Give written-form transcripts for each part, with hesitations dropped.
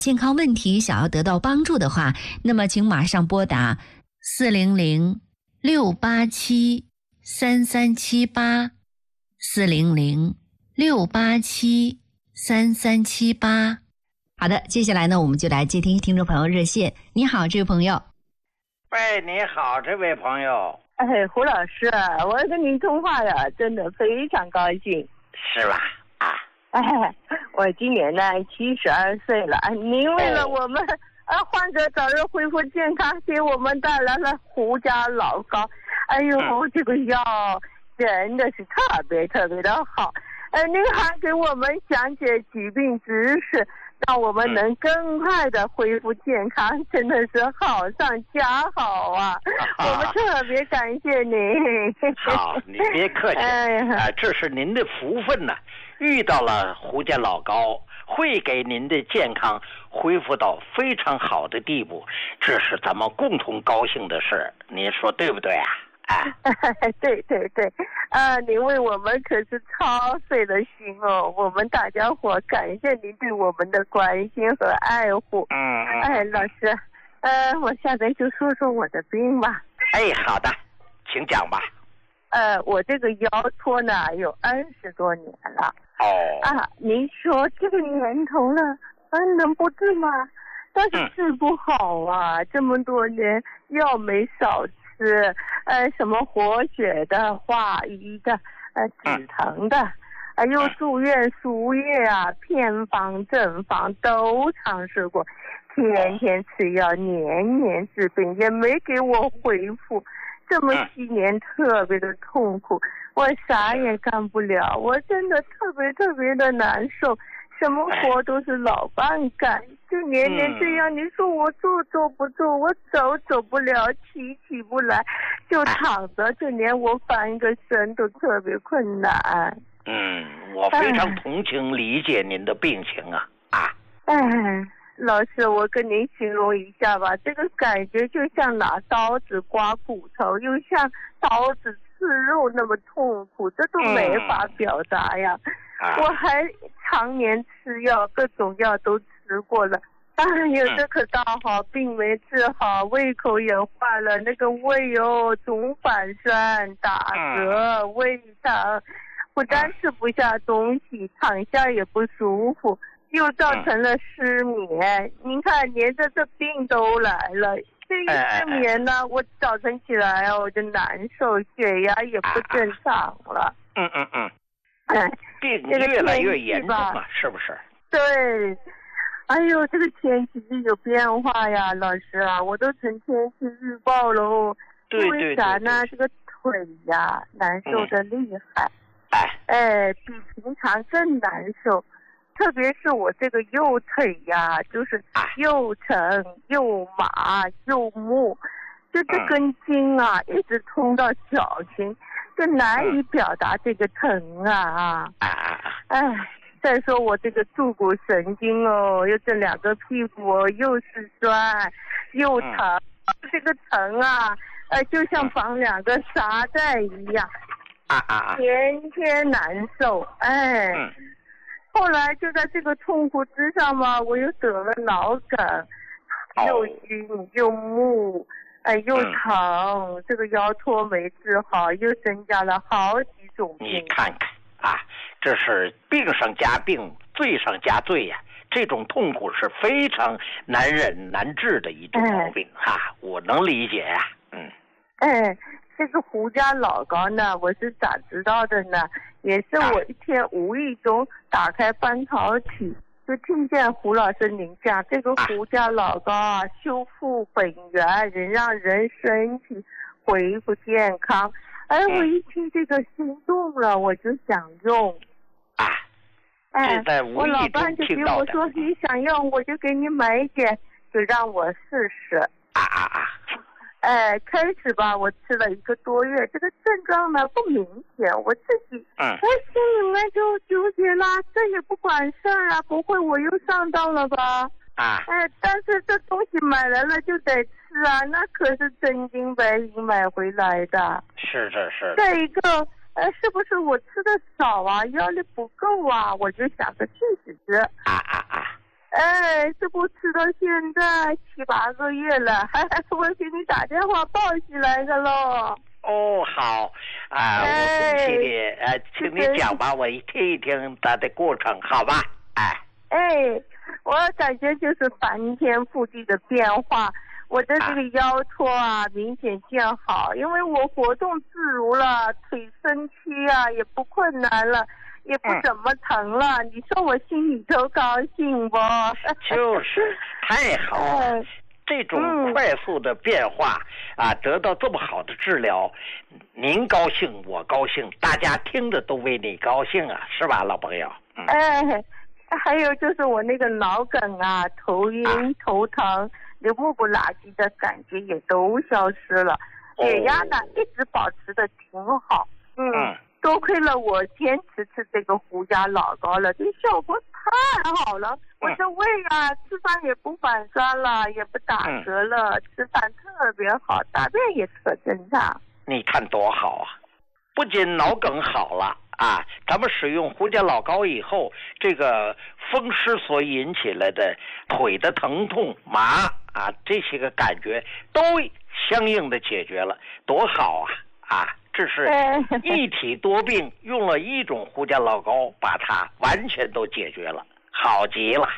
健康问题想要得到帮助的话，那么请马上拨打400-687-3378，400-687-3378。好的，接下来呢，我们就来接听众朋友热线。你好，这位朋友。 喂，你好，这位朋友。 哎，胡老师，我跟您通话呀，真的非常高兴。 是吧？啊。 哎，我今年呢72岁了，您为了我们患者早日恢复健康，给我们带来了胡家老膏。哎呦，这个药真的是特别特别的好。您还给我们讲解疾病知识，让我们能更快的恢复健康，真的是好上加好啊！我们特别感谢您。 好，你别客气，这是您的福分呢，遇到了胡家老膏，会给您的健康恢复到非常好的地步，这是咱们共同高兴的事，您说对不对啊？ 对对对，您为我们可是操碎了心哦，我们大家伙感谢您对我们的关心和爱护。哎，老师，我下边就说说我的病吧。 哎，好的，请讲吧。 我这个腰托呢有20多年了。您说这个年头了，能不治吗？但是治不好啊，这么多年药没少吃。什么活血的、化瘀的、止疼的，又住院输液啊，偏方正方都尝试过，天天吃药，年年治病，也没给我恢复。这么7年特别的痛苦，我啥也干不了，我真的特别特别的难受。什么活都是老伴干，就年年这样，你说我坐不住，我走不了，起不来，就躺着，就连我翻一个身都特别困难。 我非常同情理解您的病情啊。 老师，我跟您形容一下吧，这个感觉就像拿刀子刮骨头，又像刀子刺肉那么痛苦，这都没法表达呀。我还常年吃药，各种药都吃过了。这可倒好，病没治好，胃口也坏了，那个胃总反酸、打嗝、胃疼，不但吃不下东西，躺下也不舒服，又造成了失眠。您看，连着这病都来了。这一失眠呢，我早晨起来我就难受，血压也不正常了。 病越来越严重了，是不是？ 对，哎呦，这个天气有变化呀，老师啊，我都成天气预报了哦。 对， 因为啥呢？这个腿呀难受的厉害，比平常更难受。特别是我这个右腿呀，就是又沉又麻又木，就这根筋啊一直通到脚心，就难以表达这个疼啊。再说我这个坐骨神经又这2个屁股又是酸又疼，这个疼啊，就像绑2个沙袋一样，天天难受。后来就在这个痛苦之上嘛，我又得了脑梗，又晕又木，又疼，这个腰托没治好，又增加了好几种病。 你看看这是病上加病，罪上加罪呀！这种痛苦是非常难忍难治的一种毛病我能理解呀。 这个胡家老膏呢，我是咋知道的呢？也是我一天无意中打开翻淘体，就听见胡老师您讲这个胡家老膏修复本源，能让人身体恢复健康。我一听这个心动了，我就想用。我老伴就给我说，你想用我就给你买一点，就让我试试。开始吧，我吃了1个多月，这个症状呢不明显，我自己心里面就纠结了，这也不管事儿啊，不会我又上当了吧？但是这东西买来了就得吃啊，那可是真金白银买回来的。 是的。 再一个，是不是我吃的少啊，药力不够啊？我就想着去吃。 这不吃到现在7、8个月了，我给你打电话报喜来个喽。 哦，好啊，我恭喜你，请你讲吧，我听一听它的过程，好吧？ 我感觉就是翻天覆地的变化，我的这个腰托啊明显见好，因为我活动自如了，腿伸屈啊也不困难了，也不怎么疼了，你说我心里头高兴不？ 就是太好了。这种快速的变化得到这么好的治疗，您高兴我高兴，大家听着都为你高兴啊，是吧，老朋友？ 还有就是我那个脑梗啊，头晕头疼，就目不拉几的感觉也都消失了，血压呢一直保持的挺好。多亏了我坚持吃这个胡家老高了，这效果太好了。我这胃啊，吃饭也不反酸了，也不打嗝了，吃饭特别好，大便也特正常。 你看多好啊！不仅脑梗好了咱们使用胡家老高以后，这个风湿所引起来的腿的疼痛麻这些个感觉都相应的解决了，多好啊！这是一体多病，用了一种胡家老高把它完全都解决了，好极了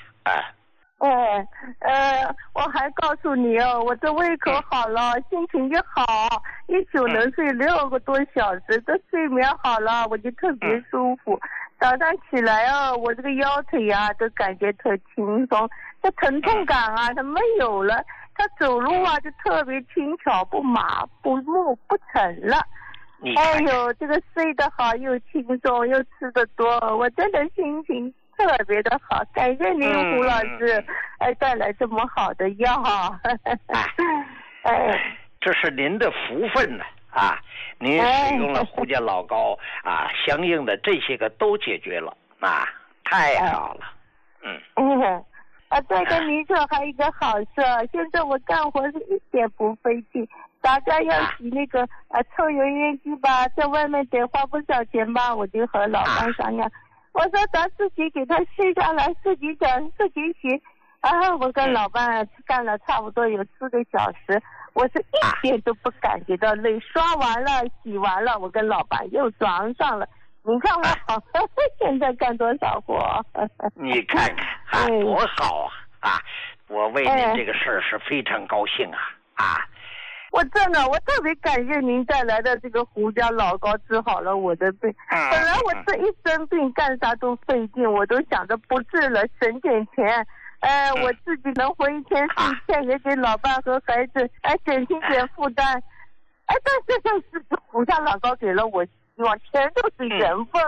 我还告诉你我这胃口好了，心情也好，一宿能睡6个多小时，这睡眠好了，我就特别舒服。早上起来我这个腰腿都感觉特轻松，这疼痛感它没有了，它走路就特别轻巧，不麻不木不沉了。这个睡得好，又轻松，又吃得多，我真的心情特别的好，感谢您胡老师带来这么好的药。 这是您的福分呢您使用了胡家老高相应的这些个都解决了太好了。 再跟您说还有一个好事，现在我干活是一点不费劲，大家要洗那个抽油烟机吧，在外面得花不少钱吧，我就和老伴商量，我说咱自己给他卸下来，自己整自己洗。我跟老伴干了差不多有4个小时，我是一点都不感觉到累，刷完了洗完了，我跟老伴又装上了。你看我现在干多少活？ 你看看多好我为您这个事儿是非常高兴我真的我特别感谢您带来的这个胡家老高治好了我的病。本来我这一生病干啥都费劲，我都想着不治了，省点钱。我自己能活1天4天，也给老伴和孩子减轻点负担。但是胡家老高给了我希望，全都是缘分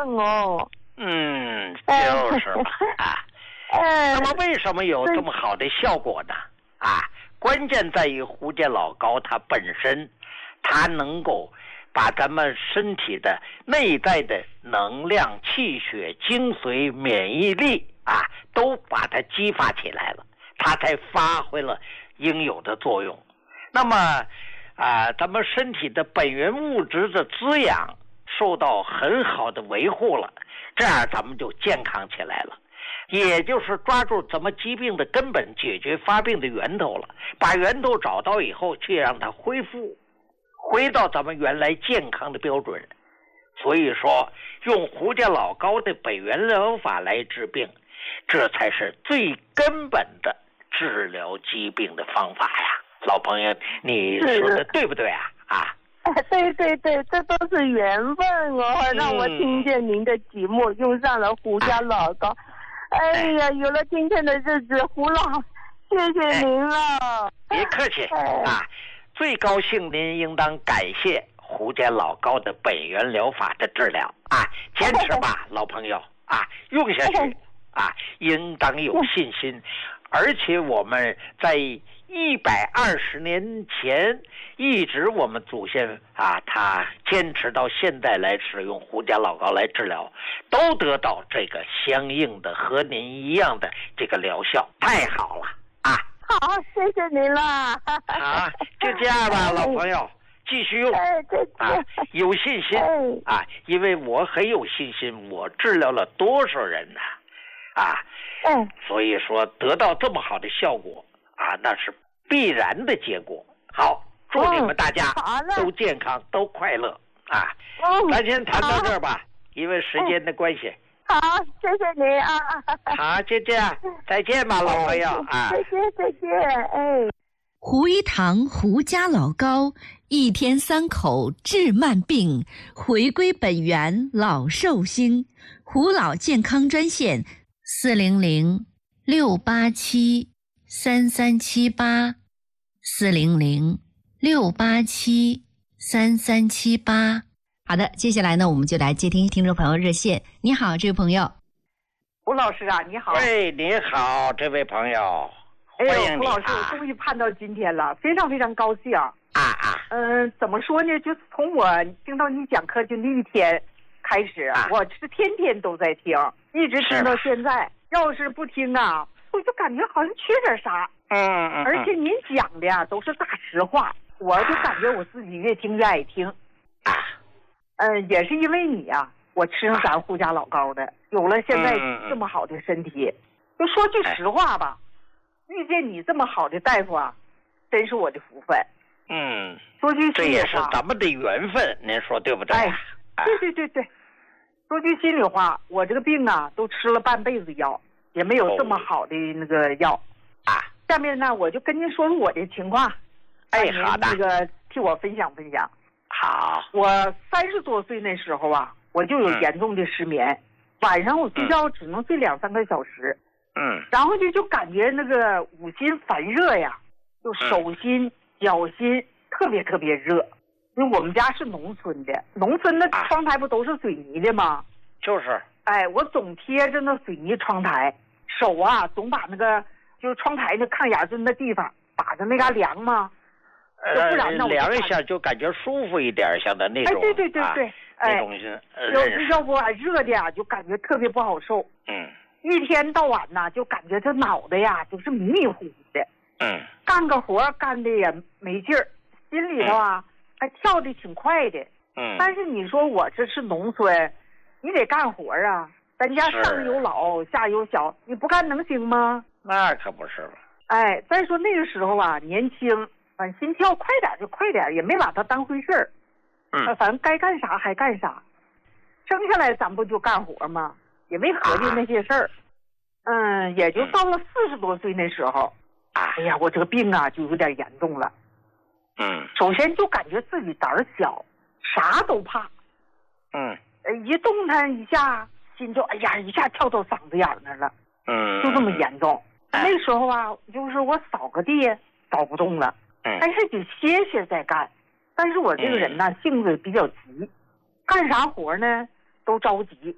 就是吧那么为什么有这么好的效果呢关键在于胡家老高它本身它能够把咱们身体的内在的能量气血精髓免疫力都把它激发起来了，它才发挥了应有的作用。那么咱们身体的本源物质的滋养受到很好的维护了，这样咱们就健康起来了，也就是抓住咱们疾病的根本，解决发病的源头了，把源头找到以后，去让它恢复回到咱们原来健康的标准。所以说用胡家老高的本源疗法来治病，这才是最根本的治疗疾病的方法呀。老朋友，你说的对不对对，这都是缘分让我听见您的节目，用上了胡家老高。有了今天的日子，胡老，谢谢您了。 别客气最高兴您应当感谢胡家老高的本源疗法的治疗坚持吧老朋友用下去应当有信心。而且我们在120年前一直我们祖先他坚持到现在来使用胡家老高来治疗，都得到这个相应的和您一样的这个疗效，太好了好，谢谢您了就这样吧老朋友，继续用有信心因为我很有信心，我治疗了多少人啊。所以说得到这么好的效果啊，那是必然的结果。好，祝你们大家都健康，都快乐啊！咱先谈到这儿吧，因为时间的关系。 好，谢谢您啊！ 好，就这样，再见吧，老朋友啊！ 再见， 胡一堂胡家老高，一天3口治慢病，回归本源老寿星。胡老健康专线400-687-3378，400-687-3378。好的，接下来呢，我们就来接听众朋友热线。你好，这位朋友。 胡老师啊，你好。 喂，你好，这位朋友。 哎呦，胡老师，我终于盼到今天了，非常非常高兴。怎么说呢？就是从我听到你讲课就那一天开始，我是天天都在听，一直听到现在。要是不听啊，我就感觉好像缺点啥。而且您讲的呀都是大实话，我就感觉我自己越听越爱听。也是因为你呀，我吃上咱胡家老高的，有了现在这么好的身体。就说句实话吧，遇见你这么好的大夫啊，真是我的福分。说句心里话， 这也是咱们的缘分，您说对不对？ 对。说句心里话，我这个病啊，都吃了半辈子药，也没有这么好的那个药。下面呢，我就跟您说说我的情况。 好的。 那个替我分享分享。 好。我 30多岁那时候啊，我就有严重的失眠，晚上我睡觉只能睡2-3个小时。然后就感觉那个五心烦热呀，就手心、脚心特别特别热。因为我们家是农村的，农村的窗台不都是水泥的吗？ 就是。 我总贴着那水泥窗台，手啊总把那个就是窗台那炕沿子那地方打着那嘎凉嘛。不然呢， 凉一下就感觉舒服一点，像的那种。 对。 那种要不热的呀，就感觉特别不好受。一天到晚呐，就感觉这脑袋呀，就是迷迷糊糊的。干个活干的也没劲儿，心里头啊还跳的挺快的。但是你说我这是农村，你得干活啊，咱家上有老下有小，你不干能行吗？ 那可不是吧。 再说那个时候啊，年轻，反正心跳快点就快点，也没把它当回事儿。反正该干啥还干啥，生下来咱不就干活吗？也没合计那些事儿。也就到了40多岁那时候，哎呀，我这个病啊就有点严重了。首先就感觉自己胆儿小，啥都怕。一动弹一下，心就哎呀一下跳到嗓子眼那儿了。就这么严重。那时候啊，就是我扫个地扫不动了，还是得歇歇再干。但是我这个人呢，性子比较急，干啥活呢都着急。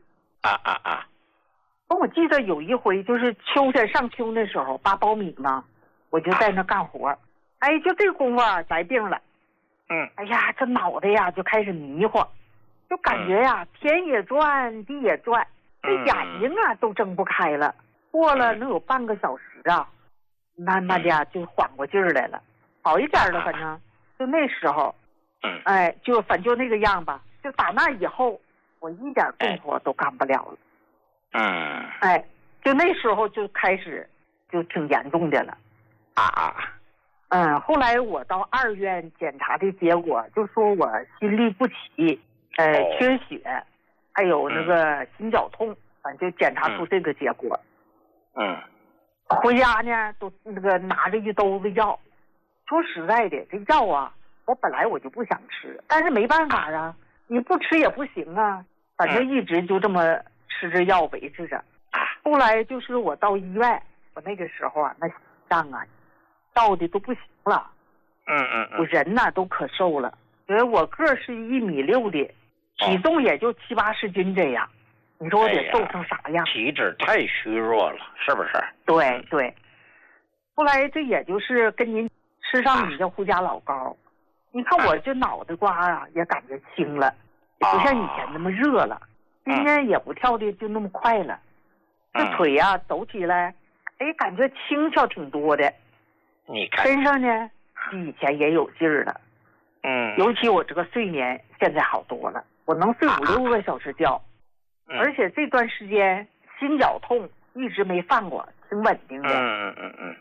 我记得有一回就是秋天上秋那时候扒苞米嘛，我就在那干活。就这功夫啊来病了。哎呀，这脑袋呀就开始迷糊，就感觉呀天也转地也转，这眼睛啊都睁不开了。过了能有半个小时啊，慢慢的就缓过劲儿来了，好一点了。反正就那时候，就反正就那个样吧。就打那以后，我一点动活都干不了了。就那时候就开始就挺严重的了。后来我到2院检查的结果就说我心律不齐，缺血，还有那个心绞痛，反正就检查出这个结果。回家呢都那个拿着一兜子药。说实在的，这药啊，我本来我就不想吃，但是没办法啊，你不吃也不行啊，反正一直就这么吃着药维持着。后来就是我到医院，我那个时候啊，那心脏啊到的都不行了。我人呐都可瘦了，因为我个是1.6米的，体重也就70-80斤这样。你说我得瘦成啥样？ 体质太虚弱了，是不是？ 对。后来这也就是跟您吃上你这胡家老高，你看我这脑袋瓜啊也感觉轻了，也不像以前那么热了，心呢也不跳的就那么快了。这腿啊走起来，感觉轻巧挺多的。 你看身上呢比以前也有劲儿了。尤其我这个睡眠现在好多了，我能睡5-6个小时觉。而且这段时间心绞痛一直没犯过，挺稳定的。 嗯。